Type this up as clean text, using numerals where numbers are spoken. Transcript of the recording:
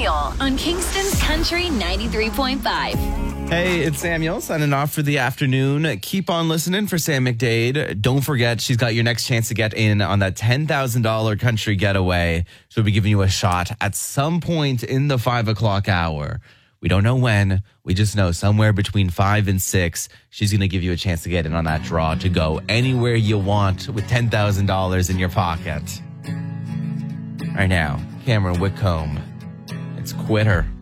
Samuel on Kingston's Country 93.5. Hey, it's Samuel signing off for the afternoon. Keep on listening for Sam McDade. Don't forget, she's got your next chance to get in on that $10,000 country getaway. She'll be giving you a shot at some point in the 5 o'clock hour. We don't know when. We just know somewhere between 5 and 6, she's going to give you a chance to get in on that draw to go anywhere you want with $10,000 in your pocket. Right now, Cameron Whitcomb. It's Quitter.